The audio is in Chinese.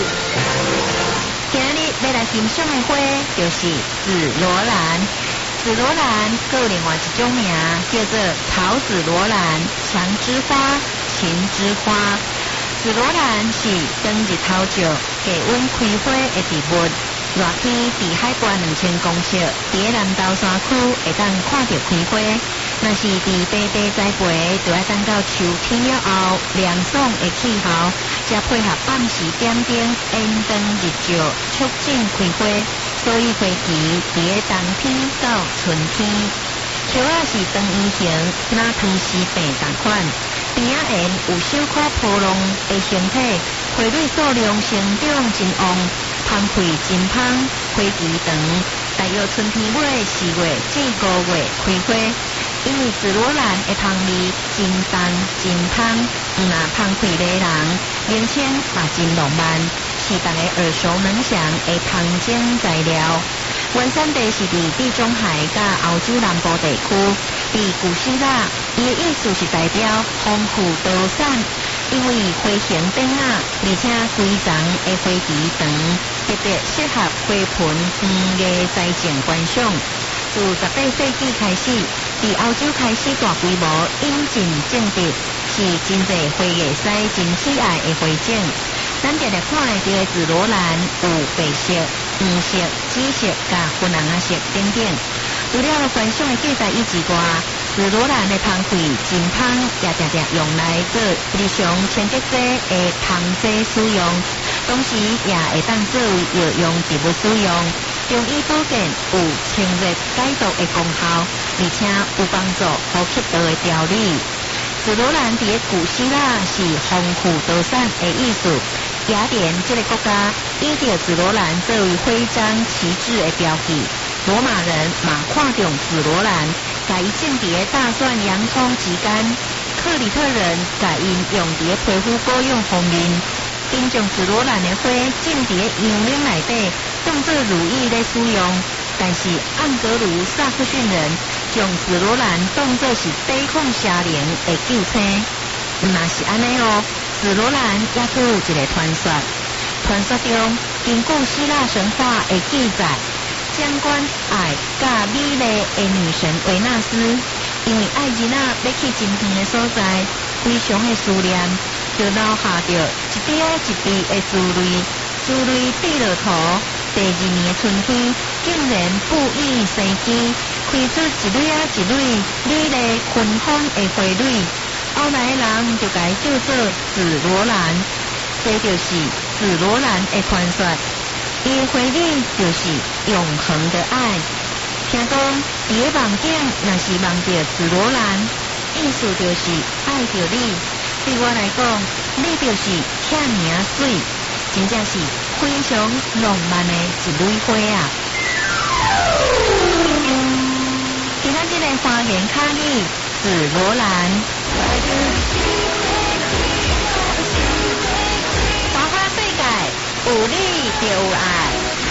今日要来欣赏的花就是紫罗兰。紫罗兰还有另外一种名叫做桃子罗兰、墙之花、芹之花。紫罗兰是当日头照低温开花的植物，热天伫海拔2000公尺，伫南投山区会当看到开花。若是伫白白栽培，就要等到秋天了后，凉爽的气候，再配合暗时点灯、烟灯日照，促进开花。所以花期伫个冬天到春天。树仔是长圆形，若汤匙柄同款，边仔沿有小可波浪的形体，花蕊数量成长真旺，芳开真芳，花期长，大约春天尾4月至5月开花。因为紫罗兰的香味真重真香，若芳开迷人，名称嘛真浪漫，是大家耳熟能详的香精材料。原产地是伫地中海甲欧洲南部地区，伫古希腊，伊的意思是代表丰富多产，因为花型短仔，而且规丛的花期长，特别适合花盆园艺栽种观赏。自18世纪开始，伫欧洲开始大规模引进种植，是真侪花艺师真喜爱的花种。咱常常看会到的紫罗兰有白色、黄色、紫色、甲粉红色等等。除了观赏的记载以之外，紫罗兰的芳开真芳，也常常用来做日常清洁剂的芳剂使用，同时也会当作为药用植物使用。中医保健有清热解毒的功效，而且有帮助呼吸道的调理。紫罗兰伫古希腊是丰富多产的意思，雅典这个国家以着紫罗兰作为徽章旗帜的标记。罗马人嘛看中紫罗兰，甲伊种伫个大蒜洋葱之间。克里特人甲因用伫个皮肤保养方面，并将紫罗兰的花种伫个阳冷内底，当作乳液来使用。但是盎格鲁撒克逊人将紫罗兰当作是抵抗邪灵的救星。若是安尼哦，紫罗兰也佫有一个传说。传说中，根据希腊神话的记载，掌管爱甲美丽的女神维纳斯，因为爱人要去真远的所在，非常的思念，就留下着一滴一滴的珠泪，珠泪滴落土。第2年的春天，竟然不意生机，开出一蕊一蕊美丽芬芳的花蕊。后来人就甲伊叫做紫罗兰，这就是紫罗兰的传说。伊的花蕊就是永恒的爱。听讲，伫个梦境若是梦到紫罗兰，意思就是爱着你。对我来讲，你就是遐尔水，真正是非常浪漫的一蕊花啊！今仔日的花言巧语，紫罗兰。花花世界，有你就有爱。